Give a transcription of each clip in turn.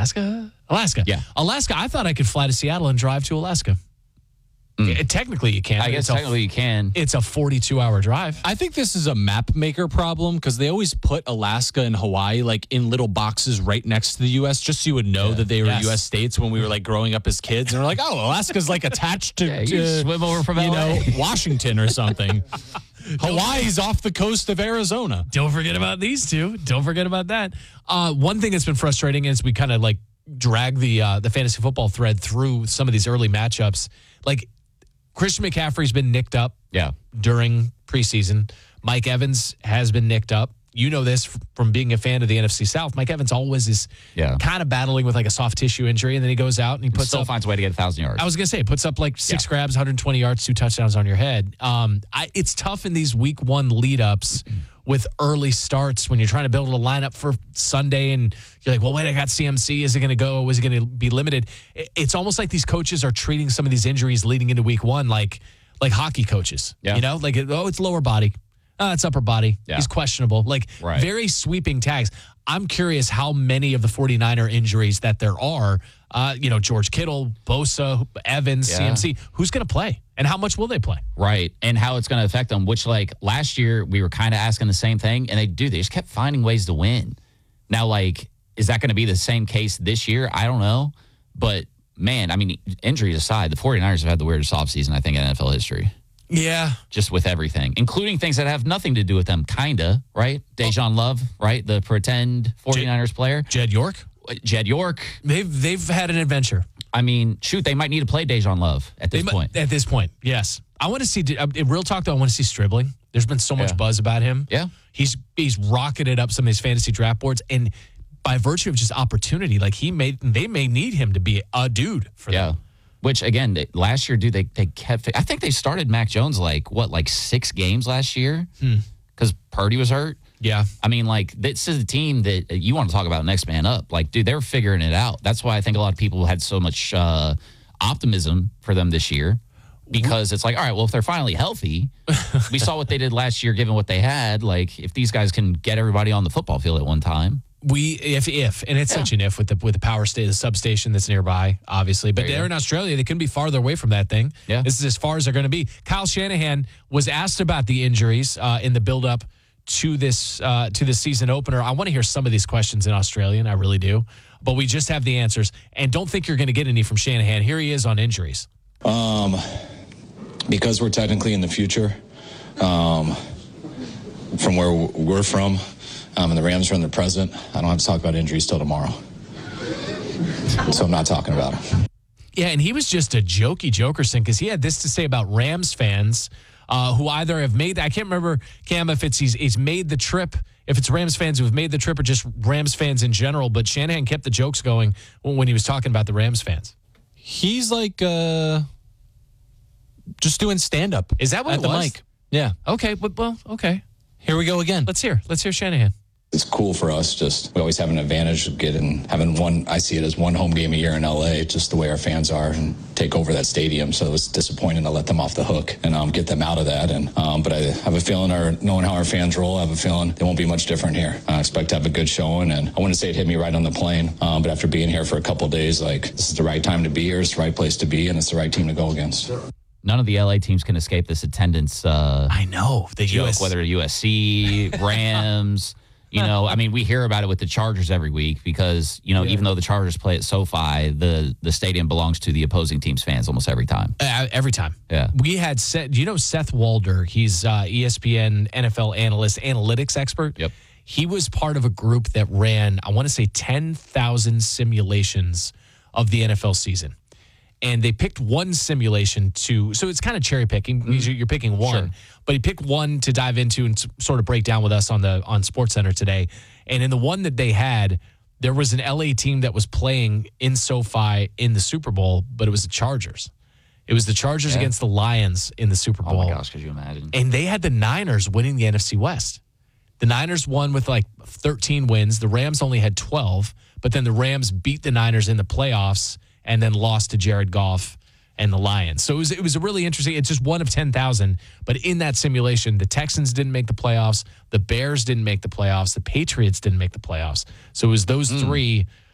Alaska? Alaska. Yeah. Alaska, I thought I could fly to Seattle and drive to Alaska. Technically, you can. I guess technically you can. It's a 42-hour drive. I think this is a map maker problem because they always put Alaska and Hawaii like in little boxes right next to the U.S. just so you would know that they were U.S. states when we were like growing up as kids. And we're like, oh, Alaska's like attached to, you swim over from LA. Washington or something. Hawaii's off the coast of Arizona. Don't forget about these two. Don't forget about that. One thing that's been frustrating is we kind of like drag the fantasy football thread through some of these early matchups. Like Christian McCaffrey's been nicked up during preseason. Mike Evans has been nicked up. You know this from being a fan of the NFC South. Mike Evans always is kind of battling with like a soft tissue injury, and then he goes out and he finds a way to get 1,000 yards. I was going to say, puts up like 6 grabs, 120 yards, 2 touchdowns on your head. It's tough in these week 1 lead-ups with early starts when you're trying to build a lineup for Sunday and you're like, well, wait, I got CMC. Is it going to go? Is it going to be limited? It's almost like these coaches are treating some of these injuries leading into week 1 like hockey coaches. You know, like, it's lower body. It's upper body. He's questionable. Like, very sweeping tags. I'm curious how many of the 49er injuries that there are, George Kittle, Bosa, Evans, CMC, who's going to play? And how much will they play? Right. And how it's going to affect them, which, like, last year we were kind of asking the same thing, and they just kept finding ways to win. Now, like, is that going to be the same case this year? I don't know. But, man, I mean, injuries aside, the 49ers have had the weirdest offseason, I think, in NFL history. Yeah. Just with everything, including things that have nothing to do with them, kind of, right? Dejan Love, right? The pretend 49ers player. Jed York. They've had an adventure. I mean, shoot, they might need to play Dejan Love at this point. At this point, yes. I want to see, in real talk, though, I want to see Stribling. There's been so much buzz about him. Yeah. He's rocketed up some of his fantasy draft boards, and by virtue of just opportunity, like they may need him to be a dude for them. Which, again, last year, dude, they kept – I think they started Mac Jones, like 6 games last year because Purdy was hurt. Yeah. I mean, like, this is a team that you want to talk about next man up. Like, dude, they're figuring it out. That's why I think a lot of people had so much optimism for them this year because it's like, all right, well, if they're finally healthy, we saw what they did last year given what they had. Like, if these guys can get everybody on the football field at one time. If and it's such an if with the power station, the substation that's nearby, obviously. But they're in Australia; they couldn't be farther away from that thing. Yeah, this is as far as they're going to be. Kyle Shanahan was asked about the injuries in the build-up to this season opener. I want to hear some of these questions in Australian. I really do, but we just have the answers, and don't think you're going to get any from Shanahan. Here he is on injuries. Because we're technically in the future, from where we're from. And the Rams are in the present. I don't have to talk about injuries till tomorrow. So I'm not talking about them. Yeah, and he was just a jokey Jokerson because he had this to say about Rams fans who either have made, I can't remember, Cam, if it's he's made the trip, if it's Rams fans who have made the trip or just Rams fans in general, but Shanahan kept the jokes going when he was talking about the Rams fans. He's like just doing stand-up. Is that what at it the was? mic? Yeah. Okay, well, okay. Here we go again. Let's hear Shanahan. It's cool for us. Just we always have an advantage of having one. I see it as one home game a year in LA, just the way our fans are and take over that stadium. So it's disappointing to let them off the hook and get them out of that. And but I have a feeling, knowing how our fans roll, I have a feeling it won't be much different here. I expect to have a good showing, and I wouldn't say it hit me right on the plane. But after being here for a couple of days, like this is the right time to be here. It's the right place to be, and it's the right team to go against. None of the LA teams can escape this attendance. I know the joke, whether USC, Rams. I mean, we hear about it with the Chargers every week because, even though the Chargers play at SoFi, the stadium belongs to the opposing team's fans almost every time. Every time. Yeah. We had Seth Walder? He's ESPN NFL analyst, analytics expert. Yep. He was part of a group that ran, I want to say, 10,000 simulations of the NFL season. And they picked one simulation so it's kind of cherry picking. You're picking one, but he picked one to dive into and sort of break down with us on SportsCenter today. And in the one that they had, there was an LA team that was playing in SoFi in the Super Bowl, but it was the Chargers. It was the Chargers against the Lions in the Super Bowl. Oh my gosh, could you imagine? And they had the Niners winning the NFC West. The Niners won with 13 wins. The Rams only had 12, but then the Rams beat the Niners in the playoffs and then lost to Jared Goff and the Lions. So it was a really interesting, it's just one of 10,000. But in that simulation, the Texans didn't make the playoffs. The Bears didn't make the playoffs. The Patriots didn't make the playoffs. So it was those three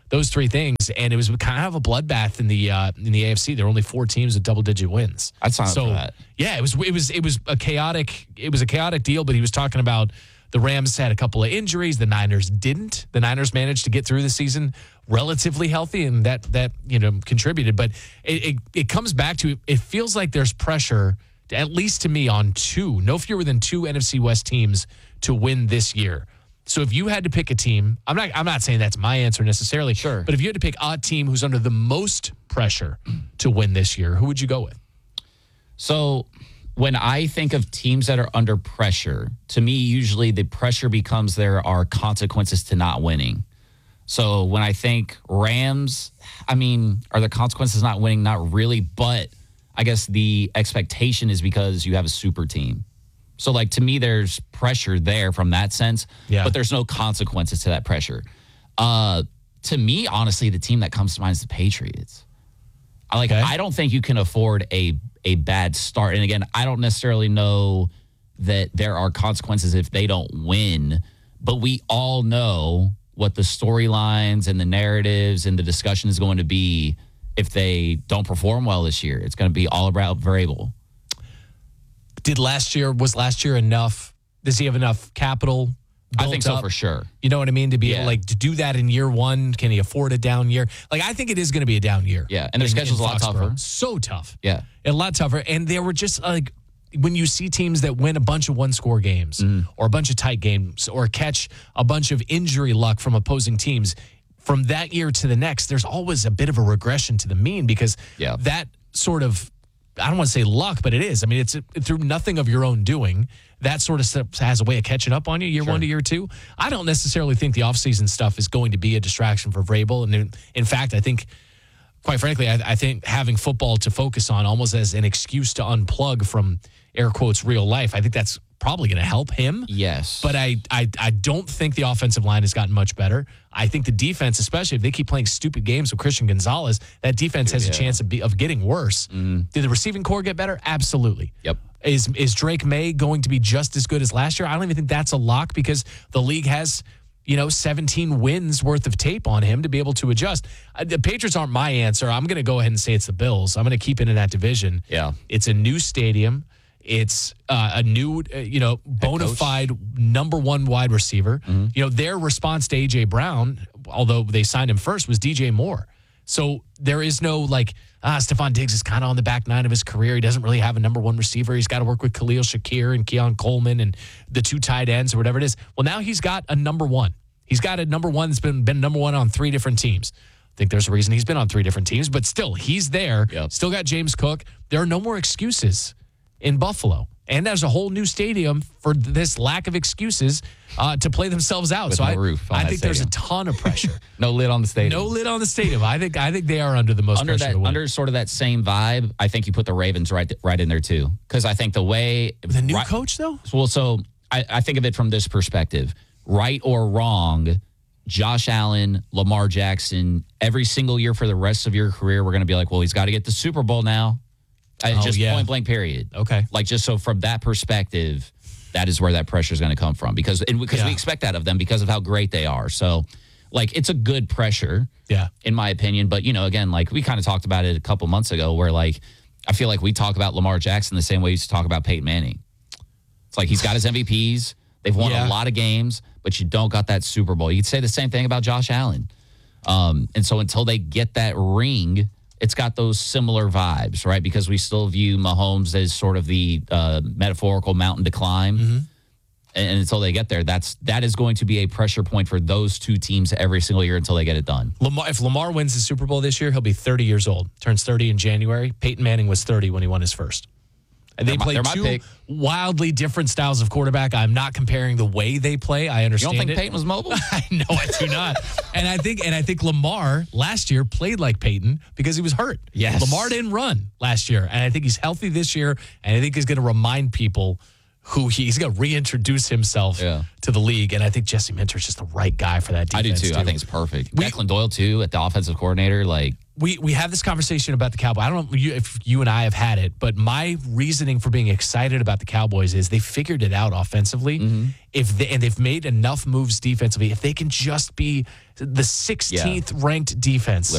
those three things, and it was kind of a bloodbath in the AFC. There were only 4 teams with double-digit wins. I'd sign up for that. Yeah, it was a chaotic deal. But he was talking about the Rams had a couple of injuries. The Niners didn't. The Niners managed to get through the season relatively healthy, and that contributed. But it comes back to, it feels like there's pressure, at least to me, on no fewer than 2 NFC West teams to win this year. So if you had to pick a team, I'm not saying that's my answer necessarily. Sure. But if you had to pick a team who's under the most pressure to win this year, who would you go with? So when I think of teams that are under pressure, to me, usually the pressure becomes there are consequences to not winning. So when I think Rams, are the consequences not winning? Not really, but I guess the expectation is because you have a super team. So, to me, there's pressure there from that sense, but there's no consequences to that pressure. To me, honestly, the team that comes to mind is the Patriots. I don't think you can afford a bad start. And again, I don't necessarily know that there are consequences if they don't win, but we all know what the storylines and the narratives and the discussion is going to be if they don't perform well this year. It's going to be all about variable. Was last year enough? Does he have enough capital? I think so up? for sure. You know what I mean? To be able to do that in year one, can he afford a down year? I think it is going to be a down year. Yeah, and their schedule's a lot tougher. So tough. Yeah. A lot tougher. And they were just when you see teams that win a bunch of one-score games or a bunch of tight games or catch a bunch of injury luck from opposing teams, from that year to the next, there's always a bit of a regression to the mean because that sort of, I don't want to say luck, but it is. It's through nothing of your own doing. That sort of stuff has a way of catching up on you year one to year two. I don't necessarily think the offseason stuff is going to be a distraction for Vrabel. And in fact, I think, quite frankly, I think having football to focus on almost as an excuse to unplug from, air quotes, real life, I think that's probably going to help him. Yes. But I don't think the offensive line has gotten much better. I think the defense, especially if they keep playing stupid games with Christian Gonzalez, that defense has a chance of getting worse. Did the receiving core get better? Absolutely. Yep. Is Drake May going to be just as good as last year? I don't even think that's a lock because the league has 17 wins worth of tape on him to be able to adjust. The Patriots aren't my answer. I'm going to go ahead and say it's the Bills. I'm going to keep it in that division. Yeah. It's a new stadium. It's a new, bona fide number one wide receiver. Their response to A.J. Brown, although they signed him first, was DJ Moore. So there is no Stephon Diggs is kind of on the back nine of his career. He doesn't really have a number one receiver. He's got to work with Khalil Shakir and Keon Coleman and the 2 tight ends or whatever it is. Well, now he's got a number one. He's got a number one that's been number one on 3 different teams. I think there's a reason he's been on 3 different teams, but still, he's there. Yep. Still got James Cook. There are no more excuses in Buffalo. And there's a whole new stadium for this lack of excuses to play themselves out. With so no roof on I that think there's a stadium. ton of pressure. No lid on the stadium. No lid on the stadium. I think they are under the most pressure to win. Under sort of that same vibe, I think you put the Ravens right in there too. Because I think the way With a new coach though? Well, so I think of it from this perspective. Right or wrong, Josh Allen, Lamar Jackson, every single year for the rest of your career, we're going to be like, well, he's got to get the Super Bowl now. Point blank, period. Okay. Just so from that perspective, that is where that pressure is going to come from because we expect that of them because of how great they are. So, it's a good pressure, in my opinion. But, again, we kind of talked about it a couple months ago where, I feel like we talk about Lamar Jackson the same way we used to talk about Peyton Manning. It's he's got his MVPs. They've won a lot of games, but you don't got that Super Bowl. You could say the same thing about Josh Allen. And so until they get that ring, it's got those similar vibes, right? Because we still view Mahomes as sort of the metaphorical mountain to climb. And until they get there, that is going to be a pressure point for those 2 teams every single year until they get it done. If Lamar wins the Super Bowl this year, he'll be 30 years old. Turns 30 in January. Peyton Manning was 30 when he won his first. And they play 2 wildly different styles of quarterback. I'm not comparing the way they play. I understand. You don't think Peyton was mobile? No, I do not. and I think Lamar last year played like Peyton because he was hurt. Yes. Lamar didn't run last year, and I think he's healthy this year. And I think he's going to remind people who he's going to reintroduce himself to the league. And I think Jesse Minter's just the right guy for that defense. I do too. I think it's perfect. Declan Doyle too at the offensive coordinator. we have this conversation about the Cowboys. I don't know if you and I have had it, but my reasoning for being excited about the Cowboys is they figured it out offensively. And they've made enough moves defensively. If they can just be the 16th ranked defense